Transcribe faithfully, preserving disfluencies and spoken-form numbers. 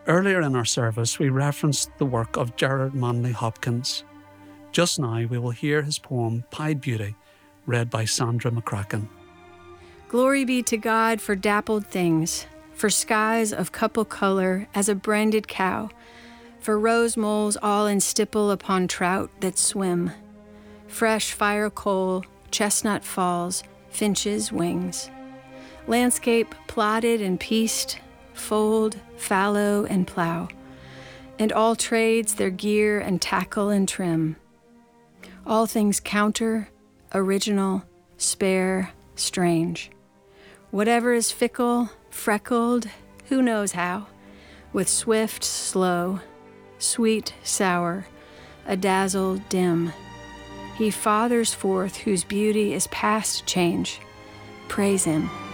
Earlier in our service, we referenced the work of Gerard Manley Hopkins. Just now, we will hear his poem, Pied Beauty, read by Sandra McCracken. Glory be to God for dappled things, for skies of couple color as a branded cow, for rose moles all in stipple upon trout that swim, fresh fire coal, chestnut falls, finches' wings, landscape plotted and pieced, fold, fallow, and plow, and all trades their gear and tackle and trim. All things counter, original, spare, strange. Whatever is fickle, freckled, who knows how, with swift, slow, sweet, sour, a dazzle dim. He fathers forth whose beauty is past change. Praise him.